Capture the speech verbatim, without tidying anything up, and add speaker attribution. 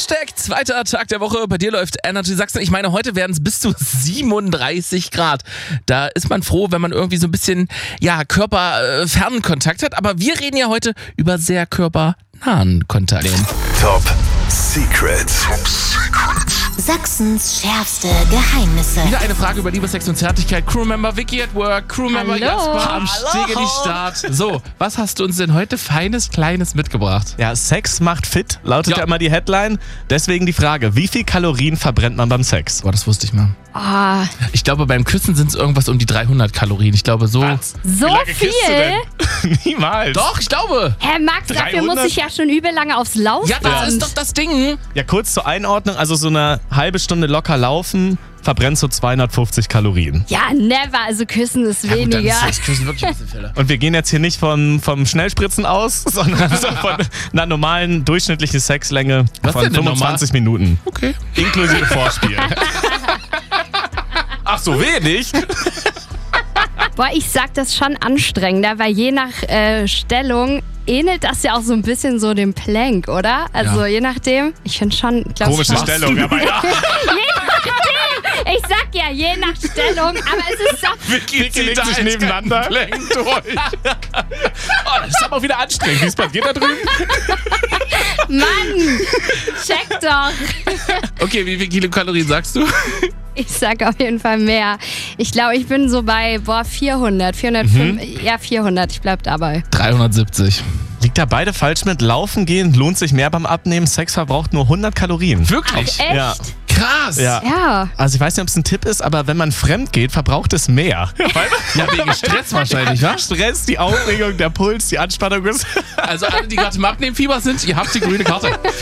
Speaker 1: Hashtag zweiter Tag der Woche. Bei dir läuft Energy Sachsen. Ich meine, heute werden es bis zu siebenunddreißig Grad. Da ist man froh, wenn man irgendwie so ein bisschen ja, körperfernen Kontakt hat. Aber wir reden ja heute über sehr körpernahen Kontakt.
Speaker 2: Top Secrets. Top Secrets.
Speaker 3: Sachsens schärfste Geheimnisse.
Speaker 1: Wieder eine Frage über Liebe, Sex und Zärtlichkeit. Crewmember Vicky at Work, Crewmember
Speaker 4: Hallo.
Speaker 1: Jasper am Start. So, was hast du uns denn heute Feines, Kleines mitgebracht?
Speaker 5: Ja, Sex macht fit, lautet
Speaker 1: Ja.
Speaker 5: ja immer die Headline. Deswegen die Frage, wie viel Kalorien verbrennt man beim Sex?
Speaker 1: Boah, das wusste ich mal.
Speaker 4: Ah,
Speaker 1: Ich glaube, beim Küssen sind es irgendwas um die dreihundert Kalorien. Ich glaube, so...
Speaker 4: so viel?
Speaker 5: Niemals.
Speaker 1: Doch, ich glaube.
Speaker 4: Herr Max, dafür muss
Speaker 5: dreihundert?
Speaker 4: ich ja schon übel lange aufs Laufband.
Speaker 1: Ja, das ist doch das Ding.
Speaker 5: Ja, kurz zur Einordnung, also so eine halbe Stunde locker laufen verbrennt so zweihundertfünfzig Kalorien.
Speaker 4: Ja, never. Also küssen ist
Speaker 1: Ja, gut, dann
Speaker 4: weniger.
Speaker 1: ist das Küssen wirklich ein bisschen Fälle.
Speaker 5: Und wir gehen jetzt hier nicht von, vom Schnellspritzen aus, sondern so von einer normalen durchschnittlichen Sexlänge
Speaker 1: Was
Speaker 5: von
Speaker 1: denn denn
Speaker 5: fünfundzwanzig Minuten.
Speaker 1: Okay.
Speaker 5: Inklusive Vorspiel. Ach so, wenig?
Speaker 4: Boah, ich sag das schon anstrengender, weil je nach äh, Stellung ähnelt das ja auch so ein bisschen so dem Plank, oder? Also
Speaker 1: Ja.
Speaker 4: je nachdem. Ich finde schon, glaub,
Speaker 5: Komische
Speaker 4: Spaß.
Speaker 5: Stellung, aber ja.
Speaker 4: Ich sag ja, je nach Stellung, aber es ist doch...
Speaker 5: Vicky legt sich nebeneinander.
Speaker 1: durch.
Speaker 5: Oh, das ist aber auch wieder anstrengend. Wie ist bei dir da drüben?
Speaker 4: Mann, check doch.
Speaker 1: Okay, wie viele Kilokalorien sagst du?
Speaker 4: Ich sag auf jeden Fall mehr. Ich glaube, ich bin so bei, boah, vierhundert, vierhundertfünf, ja, vierhundert, ich bleib dabei.
Speaker 1: dreihundertsiebzig.
Speaker 5: Liegt da beide falsch mit? Laufen gehen lohnt sich mehr beim Abnehmen. Sex verbraucht nur hundert Kalorien.
Speaker 1: Wirklich?
Speaker 4: Echt?
Speaker 5: Ja.
Speaker 1: Krass.
Speaker 5: Ja.
Speaker 4: Ja.
Speaker 5: Also ich weiß nicht, ob es ein Tipp ist, aber wenn man fremd geht, verbraucht es mehr.
Speaker 1: Ja, wegen Stress wahrscheinlich, wa?
Speaker 5: Stress, die Aufregung, der Puls, die Anspannung ist.
Speaker 1: Also alle, die gerade im Abnehmfieber sind, ihr habt die grüne Karte.